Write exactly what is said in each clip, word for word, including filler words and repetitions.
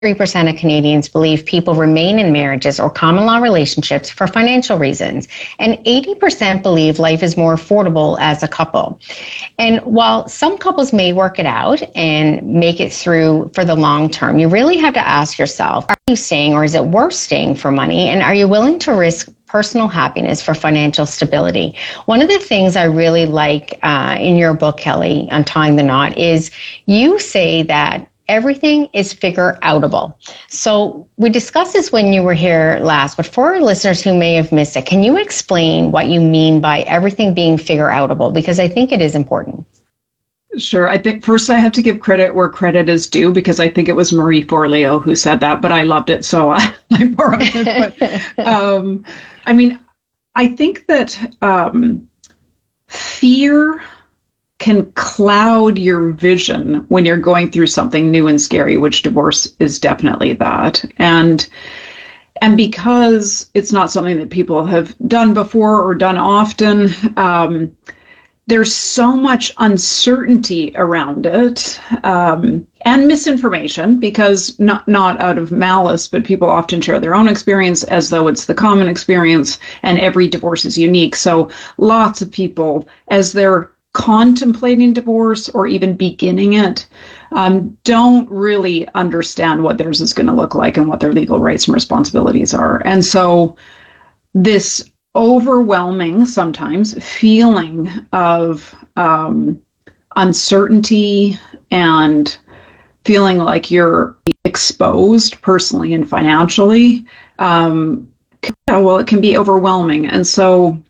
three percent of Canadians believe people remain in marriages or common law relationships for financial reasons. And eighty percent believe life is more affordable as a couple. And while some couples may work it out and make it through for the long term, you really have to ask yourself, are you staying or is it worth staying for money? And are you willing to risk personal happiness for financial stability? One of the things I really like uh, in your book, Kelly, Untying the Knot, is you say that everything is figure outable. So we discussed this when you were here last, but for our listeners who may have missed it, can you explain what you mean by everything being figure outable? Because I think it is important. Sure. I think first I have to give credit where credit is due, because I think it was Marie Forleo who said that, but I loved it, so I, I borrowed it. But, um, I mean, I think that um, fear can cloud your vision when you're going through something new and scary, which divorce is definitely that. And and because it's not something that people have done before or done often, um, there's so much uncertainty around it, um, and misinformation, because not not out of malice, but people often share their own experience as though it's the common experience, and every divorce is unique. So lots of people, as they're contemplating divorce or even beginning it, um, don't really understand what theirs is going to look like and what their legal rights and responsibilities are. And so this overwhelming, sometimes, feeling of um, uncertainty and feeling like you're exposed personally and financially, um, well, it can be overwhelming. And so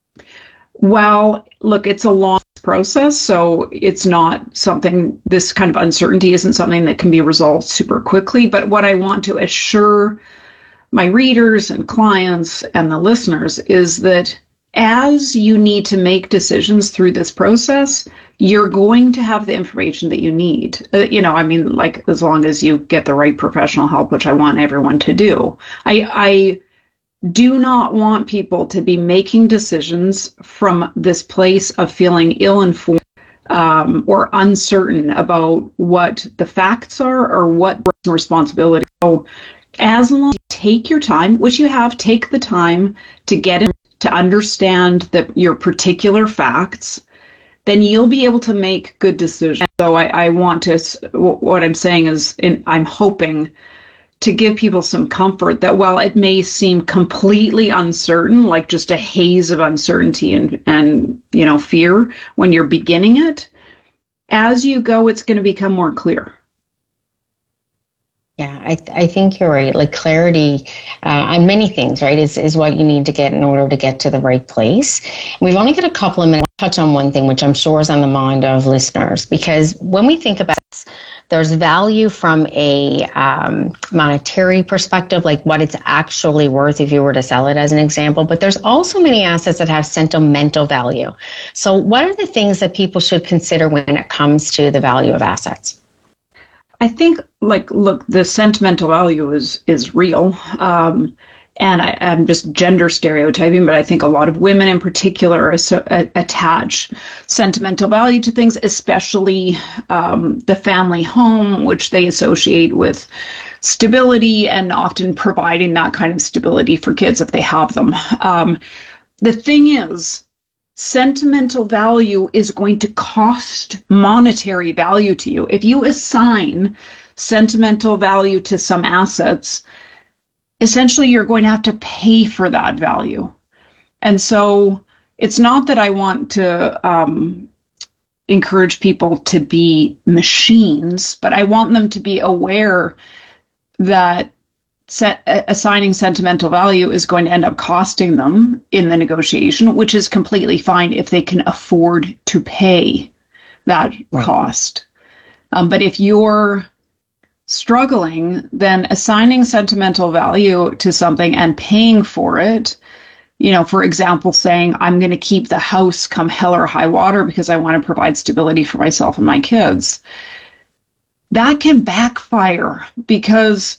while, look, it's a long process, so it's not something, this kind of uncertainty isn't something that can be resolved super quickly. But what I want to assure my readers and clients and the listeners is that as you need to make decisions through this process, you're going to have the information that you need. Uh, you know, I mean, like, as long as you get the right professional help, which I want everyone to do. I, I do not want people to be making decisions from this place of feeling ill-informed um, or uncertain about what the facts are or what responsibility. So as long as you take your time, which you have, take the time to get in, to understand that your particular facts, then you'll be able to make good decisions. So I, I want to, what I'm saying is, in, I'm hoping to give people some comfort that while it may seem completely uncertain, like just a haze of uncertainty and, and you know, fear when you're beginning it, as you go, it's going to become more clear. Yeah, I th- I think you're right. Like, clarity uh, on many things, right, is, is what you need to get in order to get to the right place. We've only got a couple of minutes to touch on one thing, which I'm sure is on the mind of listeners, because when we think about this, there's value from a um, monetary perspective, like what it's actually worth if you were to sell it, as an example. But there's also many assets that have sentimental value. So what are the things that people should consider when it comes to the value of assets? I think, like, look, the sentimental value is is real. Um, and I, I'm just gender stereotyping, but I think a lot of women in particular are so, uh, attach sentimental value to things, especially um, the family home, which they associate with stability and often providing that kind of stability for kids if they have them. Um, the thing is, sentimental value is going to cost monetary value to you. If you assign sentimental value to some assets, essentially you're going to have to pay for that value. And so it's not that I want to um, encourage people to be machines, but I want them to be aware that Set, assigning sentimental value is going to end up costing them in the negotiation, which is completely fine if they can afford to pay that right. cost. Um, but if you're struggling, then assigning sentimental value to something and paying for it, you know, for example, saying, I'm going to keep the house come hell or high water because I want to provide stability for myself and my kids, that can backfire because,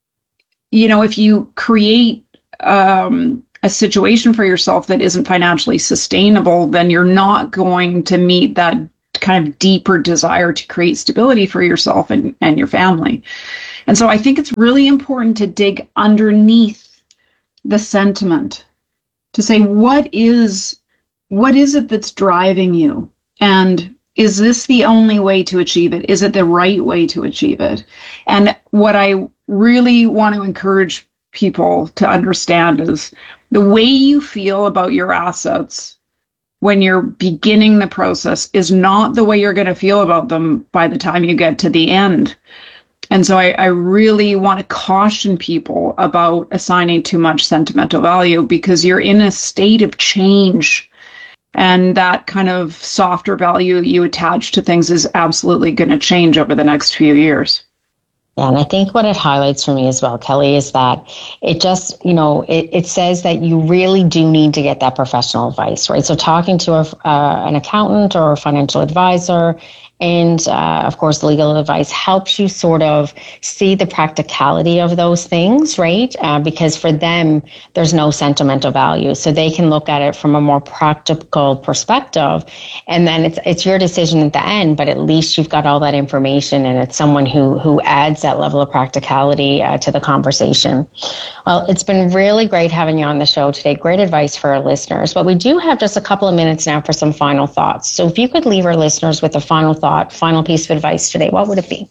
you know, if you create um, a situation for yourself that isn't financially sustainable, then you're not going to meet that kind of deeper desire to create stability for yourself and, and your family. And so I think it's really important to dig underneath the sentiment to say, what is, what is it that's driving you? And is this the only way to achieve it? Is it the right way to achieve it? And what I really want to encourage people to understand is the way you feel about your assets when you're beginning the process is not the way you're going to feel about them by the time you get to the end. And so I, I really want to caution people about assigning too much sentimental value, because you're in a state of change. And that kind of softer value you attach to things is absolutely going to change over the next few years. Yeah, and I think what it highlights for me as well, Kelly, is that it just, you know, it, it says that you really do need to get that professional advice, right? So talking to a, uh, an accountant or a financial advisor, and uh, of course, legal advice helps you sort of see the practicality of those things, right? Uh, because for them, there's no sentimental value. So they can look at it from a more practical perspective. And then it's it's your decision at the end, but at least you've got all that information, and it's someone who, who adds that level of practicality uh, to the conversation. Well, it's been really great having you on the show today. Great advice for our listeners. But we do have just a couple of minutes now for some final thoughts. So if you could leave our listeners with a final thought, Thought, final piece of advice today, what would it be?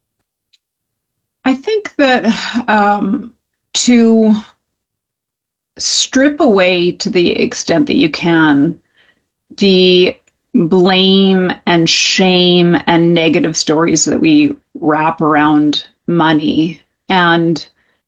I think that um, to strip away to the extent that you can the blame and shame and negative stories that we wrap around money, and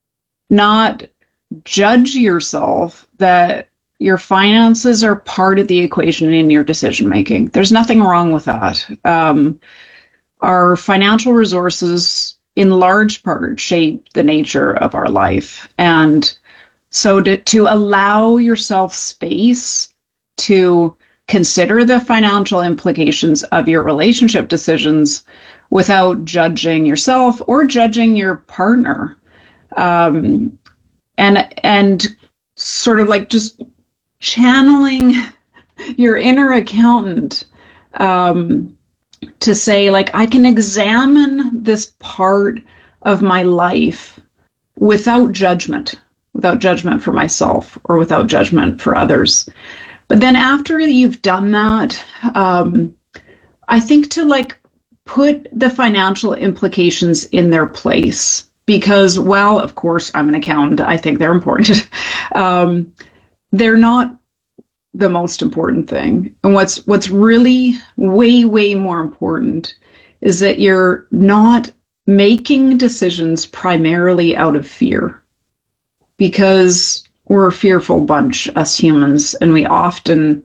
not judge yourself that your finances are part of the equation in your decision making. There's nothing wrong with that. Um, our financial resources, in large part, shape the nature of our life. And so to, to allow yourself space to consider the financial implications of your relationship decisions without judging yourself or judging your partner. Um, and, and sort of like just channeling your inner accountant um, to say, like, I can examine this part of my life without judgment, without judgment for myself or without judgment for others. But then after you've done that, um, I think to like put the financial implications in their place, because, well, of course, I'm an accountant. I think they're important. um, They're not the most important thing. And what's what's really way, way more important is that you're not making decisions primarily out of fear, because we're a fearful bunch, us humans, and we often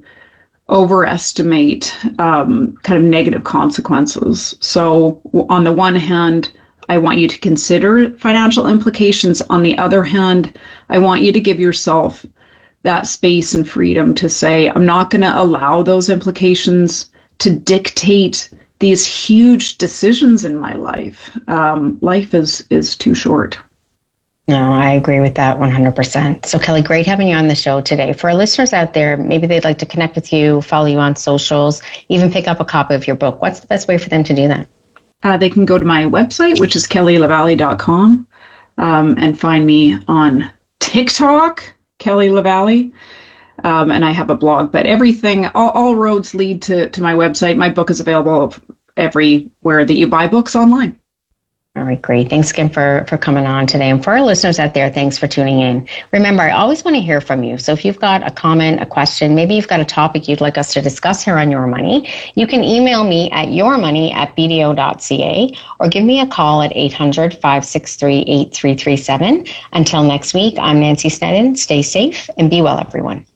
overestimate um, kind of negative consequences. So on the one hand, I want you to consider financial implications. On the other hand, I want you to give yourself that space and freedom to say, I'm not going to allow those implications to dictate these huge decisions in my life. Um, life is is too short. No, I agree with that one hundred percent. So, Kelly, great having you on the show today. For our listeners out there, maybe they'd like to connect with you, follow you on socials, even pick up a copy of your book. What's the best way for them to do that? Uh, they can go to my website, which is kelly lavallee dot com, um, and find me on TikTok, Kelly Lavallee, um, and I have a blog. But everything, all, all roads lead to, to my website. My book is available everywhere that you buy books online. All right, great. Thanks again for, for coming on today. And for our listeners out there, thanks for tuning in. Remember, I always want to hear from you. So if you've got a comment, a question, maybe you've got a topic you'd like us to discuss here on Your Money, you can email me at yourmoney at b d o dot c a or give me a call at eight hundred, five six three, eight three three seven. Until next week, I'm Nancy Sneddon. Stay safe and be well, everyone.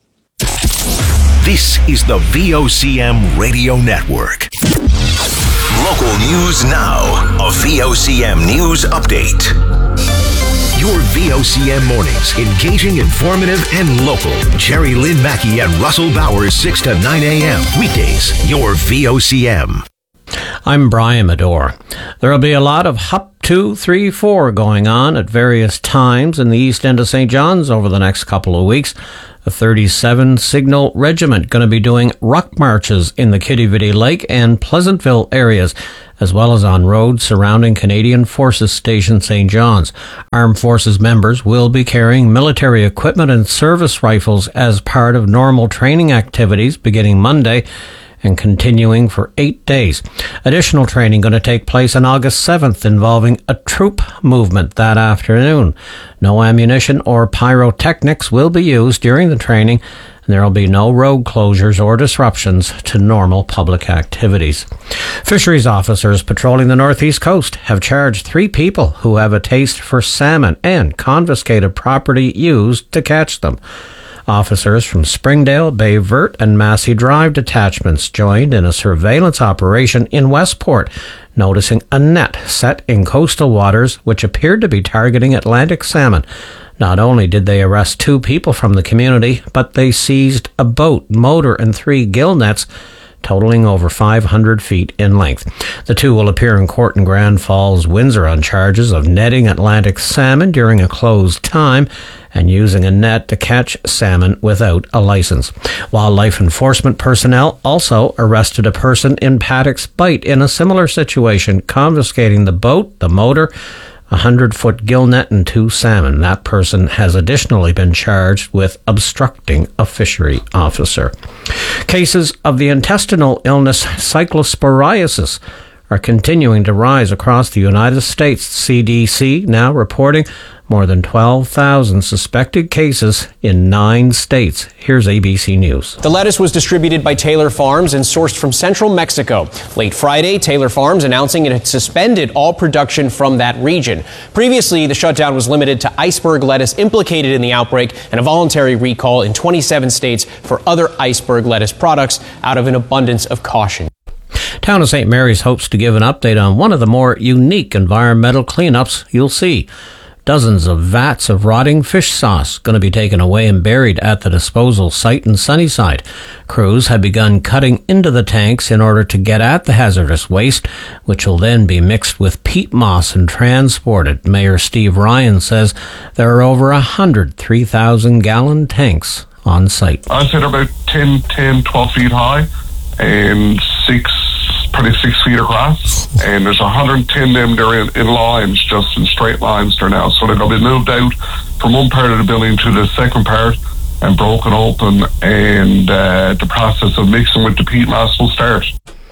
This is the V O C M Radio Network. Local news now. A V O C M News Update. Your V O C M mornings, engaging, informative, and local. Jerry Lynn Mackey and Russell Bowers, six to nine a.m. Weekdays, your V O C M. I'm Brian Medore. There will be a lot of Hup two, three, four going on at various times in the east end of Saint John's over the next couple of weeks. The thirty-seventh Signal Regiment going to be doing ruck marches in the Kiddivity Lake and Pleasantville areas, as well as on roads surrounding Canadian Forces Station Saint John's. Armed Forces members will be carrying military equipment and service rifles as part of normal training activities beginning Monday and continuing for eight days. Additional training going to take place on August seventh involving a troop movement that afternoon. No ammunition or pyrotechnics will be used during the training, and there will be no road closures or disruptions to normal public activities. Fisheries officers patrolling the northeast coast have charged three people who have a taste for salmon and confiscated property used to catch them. Officers from Springdale, Bay Vert, and Massey Drive detachments joined in a surveillance operation in Westport, noticing a net set in coastal waters which appeared to be targeting Atlantic salmon. Not only did they arrest two people from the community, but they seized a boat, motor, and three gill nets, totaling over five hundred feet in length. The two will appear in court in Grand Falls, Windsor on charges of netting Atlantic salmon during a closed time and using a net to catch salmon without a license. Wildlife enforcement personnel also arrested a person in Paddock's Bight in a similar situation, confiscating the boat, the motor, a hundred-foot gill net, and two salmon. That person has additionally been charged with obstructing a fishery officer. Cases of the intestinal illness cyclosporiasis are continuing to rise across the United States. C D C now reporting more than twelve thousand suspected cases in nine states. Here's A B C News. The lettuce was distributed by Taylor Farms and sourced from central Mexico. Late Friday, Taylor Farms announcing it had suspended all production from that region. Previously, the shutdown was limited to iceberg lettuce implicated in the outbreak and a voluntary recall in twenty-seven states for other iceberg lettuce products out of an abundance of caution. Town of Saint Mary's hopes to give an update on one of the more unique environmental cleanups you'll see. Dozens of vats of rotting fish sauce going to be taken away and buried at the disposal site in Sunnyside. Crews have begun cutting into the tanks in order to get at the hazardous waste, which will then be mixed with peat moss and transported. Mayor Steve Ryan says there are over one hundred three thousand gallon tanks on site. I'd say they're about ten, ten, twelve feet high and six probably six feet across, and there's one hundred ten of them. They're in, in lines, just in straight lines there now. So they're going to be moved out from one part of the building to the second part and broken open, and uh, the process of mixing with the peat mass will start.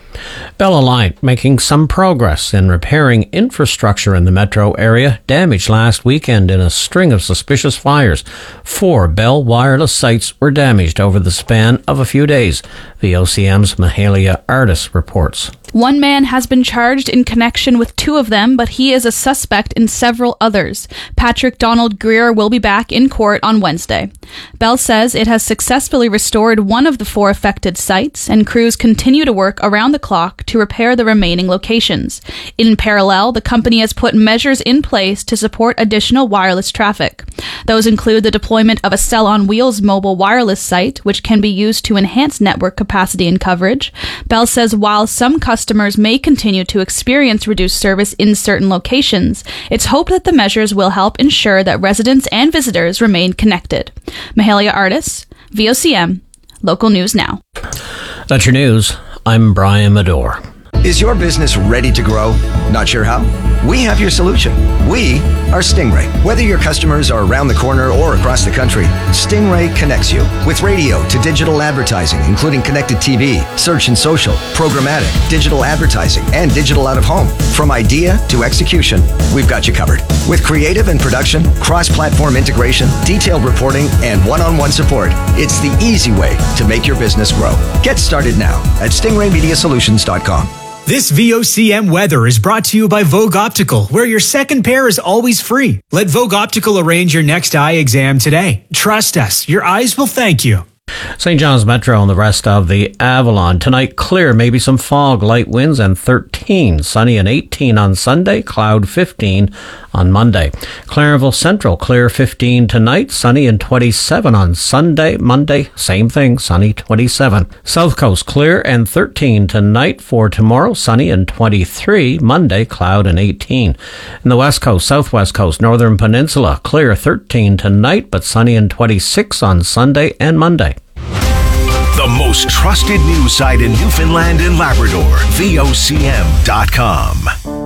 Bell Aliant making some progress in repairing infrastructure in the metro area, damaged last weekend in a string of suspicious fires. Four Bell wireless sites were damaged over the span of a few days. V O C M's Mahalia Artis reports. One man has been charged in connection with two of them, but he is a suspect in several others. Patrick Donald Greer will be back in court on Wednesday. Bell says it has successfully restored one of the four affected sites, and crews continue to work around the clock to repair the remaining locations. In parallel, the company has put measures in place to support additional wireless traffic. Those include the deployment of a Cell on Wheels mobile wireless site, which can be used to enhance network capacity and coverage. Bell says while some customers may continue to experience reduced service in certain locations, it's hoped that the measures will help ensure that residents and visitors remain connected. Mahalia Artis, V O C M, Local News Now. That's your news. I'm Brian Medore. Is your business ready to grow? Not sure how? We have your solution. We are Stingray. Whether your customers are around the corner or across the country, Stingray connects you with radio to digital advertising, including connected T V, search and social, programmatic, digital advertising, and digital out of home. From idea to execution, we've got you covered. With creative and production, cross-platform integration, detailed reporting, and one-on-one support, it's the easy way to make your business grow. Get started now at stingray media solutions dot com. This V O C M weather is brought to you by Vogue Optical, where your second pair is always free. Let Vogue Optical arrange your next eye exam today. Trust us, your eyes will thank you. Saint John's Metro and the rest of the Avalon. Tonight, clear, maybe some fog, light winds, and thirteen. Sunny and eighteen on Sunday, cloud fifteen on Monday. Clarenville Central, clear fifteen tonight, sunny and twenty-seven on Sunday. Monday, same thing, sunny twenty-seven. South Coast, clear and thirteen tonight. For tomorrow, sunny and twenty-three. Monday, cloud and eighteen. In the West Coast, Southwest Coast, Northern Peninsula, clear thirteen tonight, but sunny and twenty-six on Sunday and Monday. The most trusted news site in Newfoundland and Labrador, V O C M dot com.